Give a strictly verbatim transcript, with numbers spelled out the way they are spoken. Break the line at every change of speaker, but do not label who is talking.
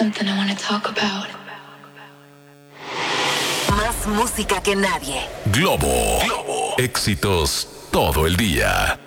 something I want to talk about.
Más música que nadie.
Globo. Globo. Éxitos todo el día.